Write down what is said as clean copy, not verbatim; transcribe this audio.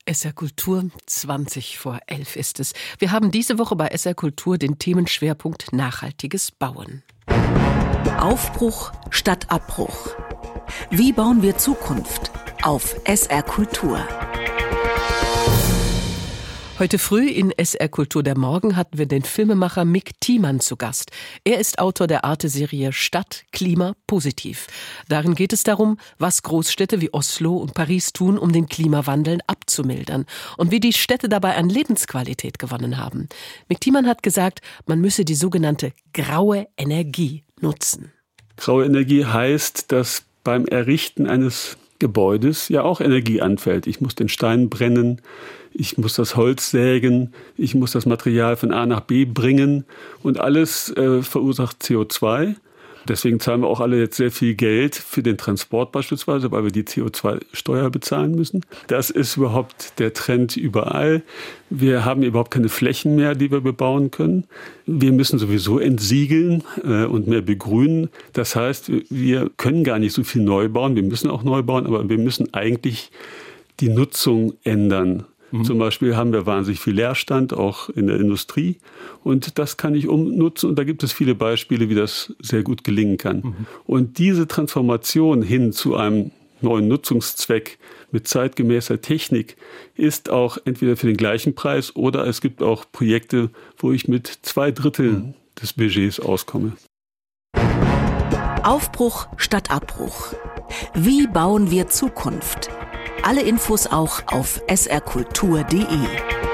SR Kultur, 11:20 ist es. Wir haben diese Woche bei SR Kultur den Themenschwerpunkt nachhaltiges Bauen. Aufbruch statt Abbruch. Wie bauen wir Zukunft auf SR Kultur? Heute früh in SR Kultur der Morgen hatten wir den Filmemacher Mick Thiemann zu Gast. Er ist Autor der Arte-Serie Stadt, Klima, Positiv. Darin geht es darum, was Großstädte wie Oslo und Paris tun, um den Klimawandel abzumildern und wie die Städte dabei an Lebensqualität gewonnen haben. Mick Thiemann hat gesagt, man müsse die sogenannte graue Energie nutzen. Graue Energie heißt, dass beim Errichten eines Gebäudes ja auch Energie anfällt. Ich muss den Stein brennen, ich muss das Holz sägen, ich muss das Material von A nach B bringen und alles verursacht CO2. Deswegen zahlen wir auch alle jetzt sehr viel Geld für den Transport beispielsweise, weil wir die CO2-Steuer bezahlen müssen. Das ist überhaupt der Trend überall. Wir haben überhaupt keine Flächen mehr, die wir bebauen können. Wir müssen sowieso entsiegeln und mehr begrünen. Das heißt, wir können gar nicht so viel neu bauen. Wir müssen auch neu bauen, aber wir müssen eigentlich die Nutzung ändern. Zum Beispiel haben wir wahnsinnig viel Leerstand, auch in der Industrie. Und das kann ich umnutzen. Und da gibt es viele Beispiele, wie das sehr gut gelingen kann. Und diese Transformation hin zu einem neuen Nutzungszweck mit zeitgemäßer Technik ist auch entweder für den gleichen Preis oder es gibt auch Projekte, wo ich mit 2/3 des Budgets auskomme. Aufbruch statt Abbruch. Wie bauen wir Zukunft? Alle Infos auch auf srkultur.de.